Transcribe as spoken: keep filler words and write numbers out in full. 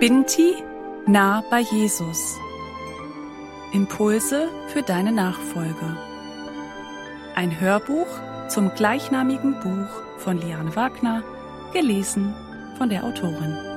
Binti, nah bei Jesus. Impulse für deine Nachfolge. Ein Hörbuch zum gleichnamigen Buch von Liane Wagner, gelesen von der Autorin.